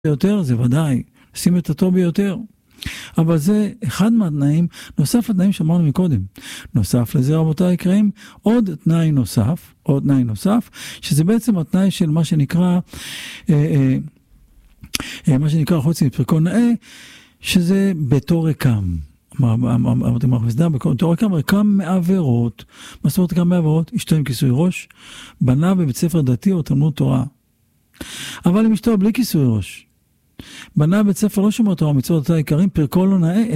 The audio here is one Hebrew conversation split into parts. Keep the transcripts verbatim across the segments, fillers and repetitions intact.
ביותר, זה ודאי, שים את הטוב ביותר. אבל זה אחד מהתנאים, נוסף לתנאים שאמרנו מקודם. נוסף לזה, רבותיי היקרים, עוד תנאי נוסף, עוד תנאי נוסף, שזה בעצם התנאי של מה שנקרא, אה, אה, מה שנקרא חוץ מפרקון נאה, שזה ביתו רקם. אמרתי מרחסדה, ביתו רקם, רקם מעבירות. מה זאת אומרת רקם מעבירות? אשתו עם כיסוי ראש, בנה בבית ספר דתי או תלמוד תורה. אבל עם אשתו בלי כיסוי ראש. בנה בית ספר לא שומר תורה מצוות העיקרים, פרקו לא נאה,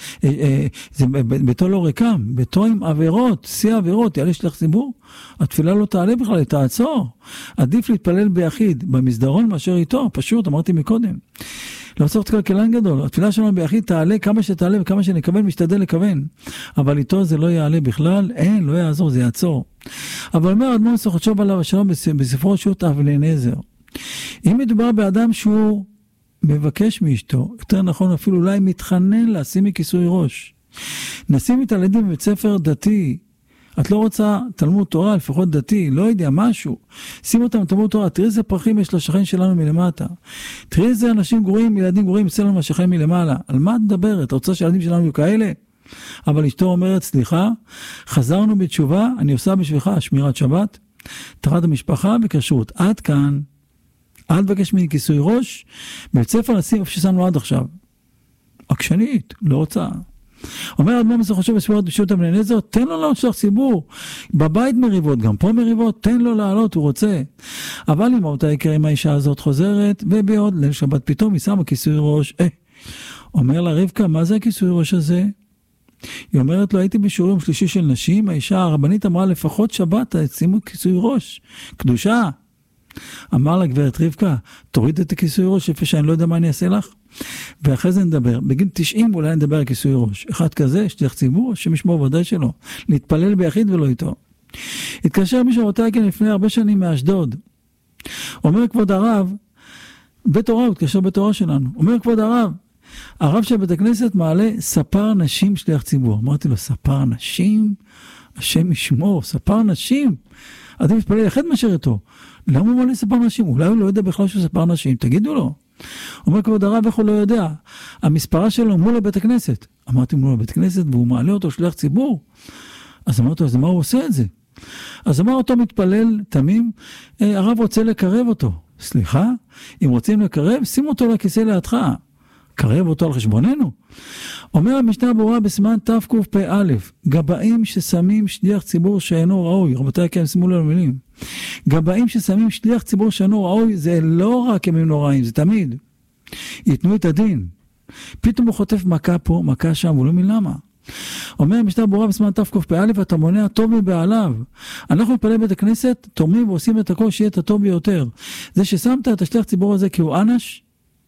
זה ביתו לא רקם, ביתו עם עבירות, שיא עבירות, יעלה שלח ציבור, התפילה לא תעלה בכלל, תעצור. עדיף להתפלל ביחיד, במסדרון מאשר איתו, פשוט, אמרתי מקודם. לא צריך כלכלן גדול, התפילה שלנו ביחיד תעלה כמה שתעלה וכמה שנכוון, משתדל לכוון. אבל איתו זה לא יעלה בכלל, אין, לא יעזור, זה יעצור. אבל אומר אדמו"ר חשוב עליו השלום בספרו שו"ת אבלי נזר. אם מדובר באדם שהוא מבקש מאשתו, יותר נכון אפילו אולי מתחנן לה, שימי כיסוי ראש. נשים את הילדים בבית ספר דתי, את לא רוצה תלמוד תורה, לפחות דתי, לא יודע, משהו. שים אותם תלמוד תורה, תראי איזה פרחים יש לשכן שלנו מלמטה. תראי איזה אנשים גרועים, ילדים גרועים, יצא לנו מהשכן מלמעלה. על מה את מדברת? רוצה שהילדים שלנו יהיו כאלה? אבל אשתו אומרת, סליחה, חזרנו בתשובה, אני עושה בשבילך שמירת שבת, טהרת המשפחה וכשרות. עד כאן. אל תבקש ממני כיסוי ראש, בבית ספר נשים איפה ששמנו עד עכשיו. עקשנית, לא רוצה. אומר אדמו"ר מסר חשוב בספירות בשו"ת אבלי נזר, תן לו לעלות שלח ציבור. בבית מריבות, גם פה מריבות, תן לו לעלות, הוא רוצה. אבל אם אותה יקרים האישה הזאת חוזרת, ובעוד ליל שבת פתאום היא שמה כיסוי ראש. אה, אומר לה רבקה, מה זה הכיסוי ראש הזה? היא אומרת לו, הייתי בשיעורים שלישי של נשים, האישה הרבנית אמרה לפחות שבת, שימו כיסוי ראש. קדושה. אמר לה גברת רבקה, תוריד את הכיסוי ראש, איפה שאני לא יודע מה אני אעשה לך. ואחרי זה נדבר, בגיל תשעים אולי נדבר על כיסוי ראש. אחד כזה, שליח ציבור, שמשמור ודאי שלו. להתפלל ביחיד ולא איתו. התקשר מישהו אותה כאן לפני הרבה שנים מאשדוד. אומר כבוד הרב, בית הוראה, הוא התקשר בית הוראה שלנו. אומר כבוד הרב, הרב של בית הכנסת מעלה ספר נשים שליח ציבור. אמרתי לו, ספר נשים? השם ישמור, ספר נשים? אתם מתפלל יחד מאשר איתו. למה הוא מעלה ספר נשים? אולי הוא לא יודע בכלל שהוא ספר נשים, תגידו לו. אומר כבוד הרב, איך הוא לא יודע? המספרה שלו מול הבית הכנסת. אמרתי מול הבית הכנסת, והוא מעלה אותו שליח ציבור. אז אמרתי, אז מה הוא עושה את זה? אז אמר אותו מתפלל תמים, הרב רוצה לקרב אותו. סליחה? אם רוצים לקרב, שימו אותו לכיסא לידך. קרב אותו על חשבוננו. אומר המשנה ברורה בסימן תקפ"א, גבאים ששמים שליח ציבור שאינו ראוי, רבותיי כן, שימו לנו מילים. גבאים ששמים שליח ציבור שאינו ראוי, זה לא רק ימים נוראים, זה תמיד. ייתנו את הדין. פתאום הוא חוטף מכה פה, מכה שם, הוא לא מבין למה. אומר המשנה ברורה בסימן תקפ"א, אתה מונע טוב מבעליו. אנחנו נפלל בית הכנסת, תורמים ועושים את הכל שיהיה את הטוב ביותר. זה ששמת את השליח ציבור הזה כי הוא אנש,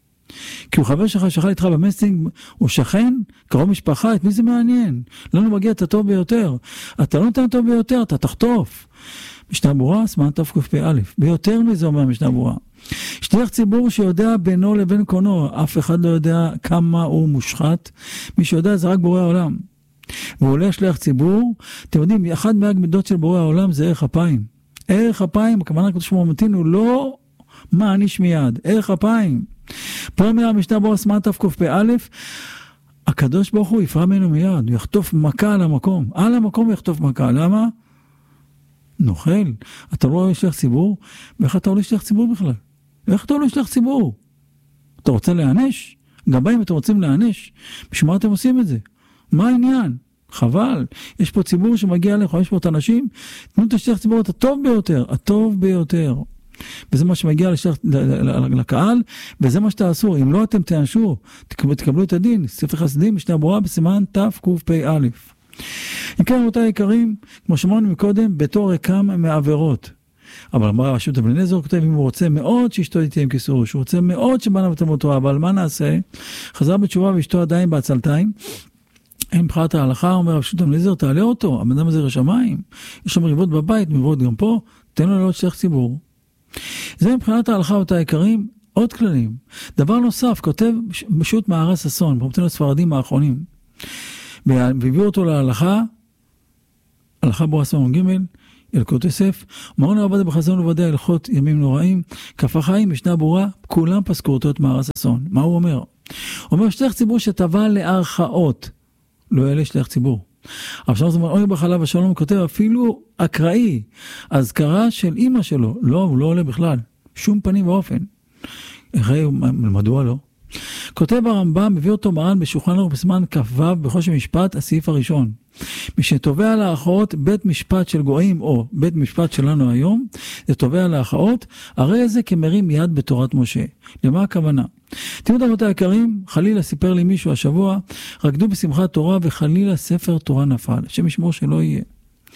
כי הוא חבר שלך שחל איתך במסטינג, הוא שכן, קרוב משפחה, את מי זה מעניין? לנו מגיע את הטוב ביותר. אתה לא נותן טוב ביותר, אתה תחטוף. משנה ברורה, סימן תקפ"א. ביותר מזה אומר משנה ברורה. שליח ציבור שיודע בינו לבין קונו, אף אחד לא יודע כמה הוא מושחת. מי שיודע זה רק בורא העולם. והוא עולה שליח ציבור, אתם יודעים, אחד מהגמידות של בורא העולם זה ערך אפיים. ערך אפיים, הכוונה הקדוש ברוך הוא מתאים, הוא לא מעניש מיד, ערך אפיים. פה אומר המשנה ברורה סימן תקפ"א, הקדוש ברוך הוא יפרע ממנו מיד, הוא יחטוף מכה על המקום, על המקום הוא יחטוף מכה, למה? נוכל, אתה לא רואה שליח ציבור, ואיך אתה עולה שליח ציבור בכלל? איך אתה עולה שליח ציבור? אתה רוצה להענש? גבאים אתם רוצים להענש, בשביל מה אתם עושים את זה? מה העניין? חבל, יש פה ציבור שמגיע ל-חמש מאות אנשים, תנו את השליח ציבור את הטוב ביותר, הטוב ביותר. וזה מה שמגיע לשלח, לקהל, וזה מה שתעשו. אם לא אתם תענשו, תקבלו, תקבלו את הדין. ספר חסידים, משנה ברורה בסימן תקפ"א. אם כן, רבותיי היקרים, כמו שאמרנו מקודם, ביתו רקם מעבירות. אבל אמר שו"ת אבלי נזר, כותב, אם הוא רוצה מאוד שאשתו תהיה עם כיסוי ראש, הוא רוצה מאוד שבנה בתלמוד תורה, אבל מה נעשה? חזר בתשובה ואשתו עדיין בעצלתיים, אין בחירת ההלכה, אומר שו"ת אבלי נזר, תעלה אותו, הבן אדם הזה רשמיים, יש שם מריבות בבית, מריבות גם פה, תן לו לעלות שליח ציבור. זה מבחינת ההלכה אותה היקרים, עוד כללים. דבר נוסף, כותב בשו"ת מהר"ש ששון, במתנות הספרדים האחרונים, והביאו אותו להלכה, הלכה ברורה סימן ג', ילקוט יוסף, מרן הרב בחזון ובדע הלכות ימים נוראים, כף החיים, משנה ברורה, כולם פסקו אותות מארז אסון. מה הוא אומר? הוא אומר שליח ציבור שטבע לערכאות, לא יעלה שליח ציבור. אבל שם זאת אומרת, אוי בחלב השלום הוא כותב, אפילו אקראי, אזכרה של אמא שלו, לא, הוא לא עולה בכלל, שום פנים ואופן. אחרי, מדוע לא? כותב הרמב"ם, מביא אותו מרן בשולחן ערוך בסימן כ"ו בחושן משפט, הסעיף הראשון. מי שתובע להכרעות בית משפט של גויים, או בית משפט שלנו היום, זה תובע להכרעות, הרי זה כמרים יד בתורת משה. למה הכוונה? תראו רבותיי היקרים, חלילה סיפר לי מישהו השבוע, רקדו בשמחת תורה וחלילה ספר תורה נפל. השם ישמור שלא יהיה.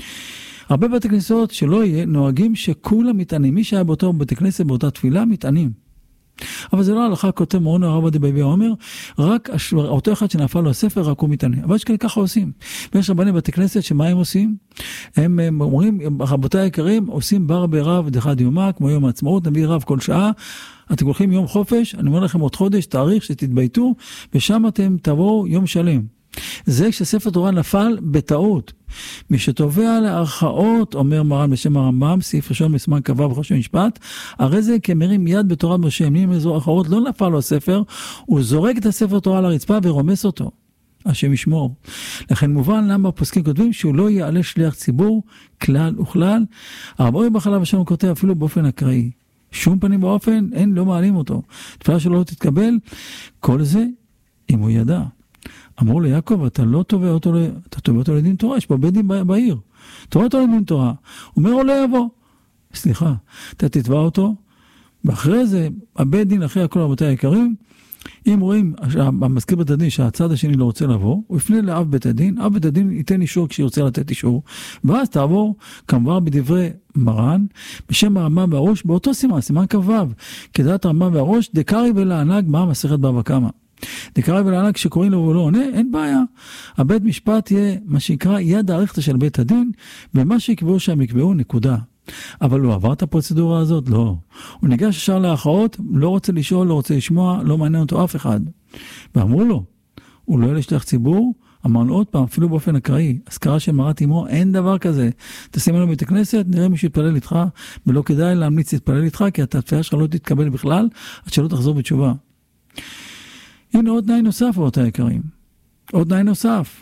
הרבה בתי כנסות שלא יהיה, נוהגים שכולם מתענים. מי שהיה באותו בתי כנסת באותה תפילה, מתענים. אבל זה לא הלכה, כותב מרן הרב עובדיה בייבי אומר, רק אותו אחד שנפל לו הספר, רק הוא מתענה. אבל יש כאלה ככה עושים. ויש רבני בתי כנסת שמה הם עושים? הם, הם אומרים, רבותיי היקרים, עושים בר ברב דחד יומא, כמו יום העצמאות, נביא רב כל שעה, אתם הולכים יום חופש, אני אומר לכם עוד חודש, תאריך שתתבייתו, ושם אתם תבואו יום שלם. זה כשספר תורה נפל בטעות. מי שתובע לערכאות, אומר מרן בשם הרמב"ם, סעיף ראשון מסמן קבע בחושן משפט, הרי זה כמרים יד בתורת משה, אם איזו ערכאות לא נפל לו הספר, הוא זורק את הספר תורה לרצפה ורומס אותו. השם ישמור. לכן מובן למה הפוסקים כותבים שהוא לא יעלה שליח ציבור, כלל וכלל. הרב אורי בחלב השם כותב אפילו באופן אקראי. שום פנים באופן, אין, לא מעלים אותו. תפילה שלו לא תתקבל, כל זה אם הוא ידע. אמרו ליעקב, אתה לא תובע אותו, אתה תובע אותו לדין תורה, יש פה בית דין בעיר. תובע אותו לדין תורה. הוא אומר, הוא לא יבוא. סליחה, אתה תתבע אותו, ואחרי זה, הבית דין אחרי הכל רבותיי היקרים, אם רואים, המזכיר בית הדין שהצד השני לא רוצה לבוא, הוא יפנה לאב בית הדין, אב בית הדין ייתן אישור כשירצה לתת אישור, ואז תעבור, כמובן בדברי מרן, בשם הרמב"ם והראש, באותו סימן, סימן כ"ו, כדעת הרמב"ם והראש, דקרי ולענג, מה מסכת בבא קמא. דקרי ולענג שקוראים לו ולא עונה, אין בעיה. הבית משפט יהיה מה שיקרא יד האריכתא של בית הדין, ומה שיקבעו שם יקבעו נקודה. אבל הוא עבר את הפרוצדורה הזאת? לא. הוא ניגש ישר להכרעות, לא רוצה לשאול, לא רוצה לשמוע, לא מעניין אותו אף אחד. ואמרו לו, הוא לא יהיה לשליח ציבור, אמרנו עוד פעם, אפילו באופן אקראי, אזכרה של מרת אמו, אין דבר כזה. תשים לנו בית הכנסת, נראה מי שיתפלל איתך, ולא כדאי להמליץ להתפלל איתך, כי התפילה שלך לא תתקבל בכלל, עד שלא תחזור בתשובה. הנה עוד תנאי נוסף, אותה יקרים. עוד תנאי נוסף.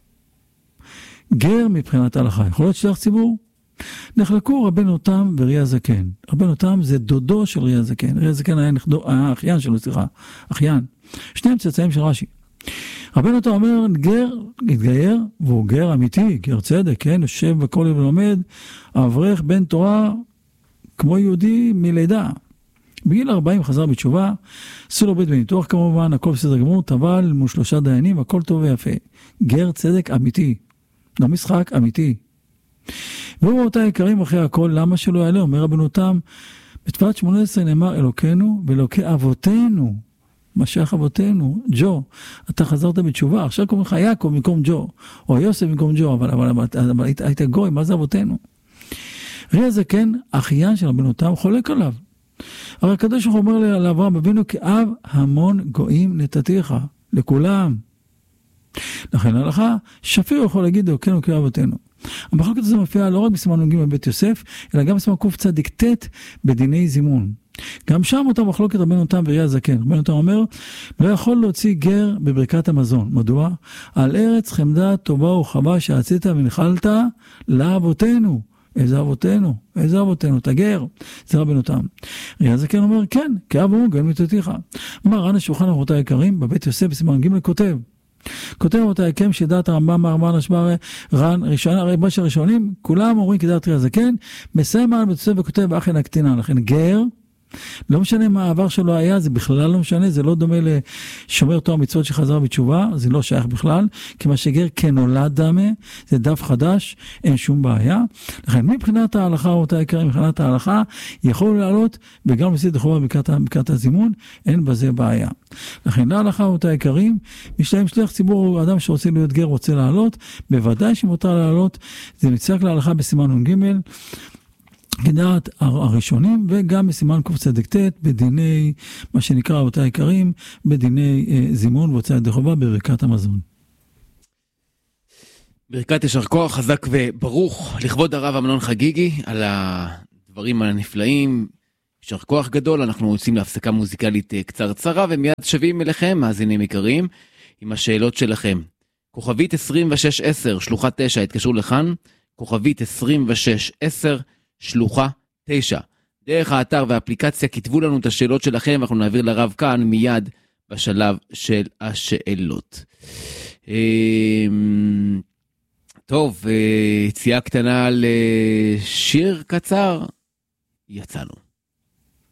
גר מבחינת ההלכה, יכול להיות שליח ציבור? נחלקו רבנו תם וריע זקן. רבנו תם זה דודו של ריע זקן. ריע זקן היה נכדו, היה אחיין שלו, סליחה, אחיין. שניהם צאצאים של רש"י. רבנו תם אומר, גר, התגייר, והוא גר אמיתי, גר צדק, כן, יושב בכל יום ולומד, אברך בן תורה, כמו יהודי מלידה. בגיל ארבעים חזר בתשובה, עשו לו בית בניתוח כמובן, הכל בסדר גמור, טבל מול שלושה דיינים, הכל טוב ויפה. גר צדק אמיתי, לא משחק אמיתי. והוא אותה יקרים אחרי הכל, למה שלא יעלה? אומר רבנו תם, בתפילת שמונה עשרה נאמר אלוקינו ואלוקי אבותינו, משך אבותינו, ג'ו, אתה חזרת בתשובה, עכשיו קוראים לך יעקב במקום ג'ו, או יוסף במקום ג'ו, אבל, אבל, אבל, אבל היית, היית גוי, מה זה אבותינו? ריע זקן, אחיין של רבנו תם, חולק עליו. הרי הקדוש ברוך הוא אומר לאברהם אבינו, כאב המון גויים נתתיך, לכולם. לכן ההלכה, שפיר יכול להגיד אלוקינו כאב אבותינו. המחלוקת הזו מופיעה לא רק בסימן נ"ג בבית יוסף, אלא גם בסימן קצ"ט בדיני זימון. גם שם אותה מחלוקת רבנו תם וריע זקן. רבנו תם אומר, לא יכול להוציא גר בברכת המזון. מדוע? על ארץ חמדה טובה וחבה שעשית ונחלת לאבותינו. איזה אבותינו? איזה אבותינו? תגר. זה רבנו תם. ריע זקן אומר, כן, כאב אמרו גויים נתתיך. מרן השולחן ערוך היקרים בבית יוסף בסימן ג' כותב, כותב אותה היקם שדעת הרמב"ם, הרמב"ם השבר, רן, ראשון, הרי מה שהראשונים, כולם אומרים כדעת ריע זקן, מסיים מרן בית יוסף וכותב באחן הקטינה, לכן גר, לא משנה מה העבר שלו היה, זה בכלל לא משנה, זה לא דומה לשומר תורה מצוות שחזר בתשובה, זה לא שייך בכלל, כי מה שגר כנולד דמה, זה דף חדש, אין שום בעיה. לכן מבחינת ההלכה, אותה יקרה, מבחינת ההלכה, יכול לעלות, וגם בסדר חובה בקרת הזימון, אין בזה בעיה. לכן להלכה, אותה יקרים, משלהם שליח ציבור, אדם שרוצה להיות גר, רוצה לעלות, בוודאי שמותר לעלות, זה מצטרף להלכה בסימן נ"ג, כדעת הראשונים, וגם בסימן קצ"ט בדיני, מה שנקרא אותה יקרים, בדיני אה, זימון והוצאה ידי חובה בברכת המזון. ברכת יישר כוח חזק וברוך לכבוד הרב אמנון חגיגי על הדברים הנפלאים. יישר כוח גדול. אנחנו יוצאים להפסקה מוזיקלית קצרצרה ומיד שבים אליכם, מאזינים יקרים, עם השאלות שלכם. כוכבית עשרים ושש עשר שלוחה תשע, התקשרו לכאן, כוכבית עשרים ושש עשר שלוחה תשע. דרך האתר והאפליקציה כתבו לנו את השאלות שלכם, אנחנו נעביר לרב כאן מיד בשלב של השאלות. טוב, יציאה קטנה לשיר קצר, יצאנו.